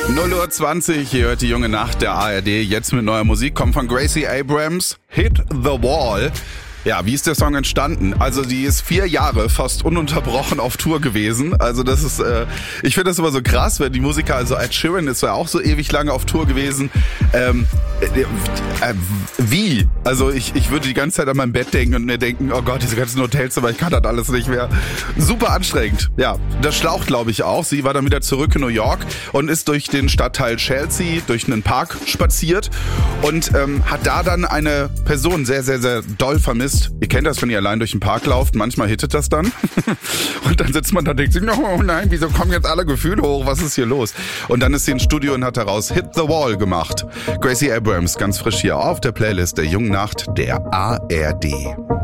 0:20 Uhr, hier hört die junge Nacht der ARD. Jetzt mit neuer Musik, kommt von Gracie Abrams, Hit the Wall. Ja, wie ist der Song entstanden? Also die ist 4 Jahre fast ununterbrochen auf Tour gewesen. Also das ist, ich finde das immer so krass, wenn die Musiker, also Ed Sheeran ist ja auch so ewig lange auf Tour gewesen. Wie? Also ich würde die ganze Zeit an mein Bett denken und mir denken, oh Gott, diese ganzen Hotelzimmer, ich kann das alles nicht mehr. Super anstrengend. Ja, das schlaucht, glaube ich, auch. Sie war dann wieder zurück in New York und ist durch den Stadtteil Chelsea, durch einen Park spaziert und hat da dann eine Person sehr, sehr, sehr doll vermisst. Ihr kennt das, wenn ihr allein durch den Park lauft, manchmal hittet das dann. Und dann sitzt man da und denkt sich, oh nein, wieso kommen jetzt alle Gefühle hoch, was ist hier los? Und dann ist sie ins Studio und hat daraus Hit the Wall gemacht. Gracie Abrams, ganz frisch hier auf der Playlist der jungen Nacht der ARD.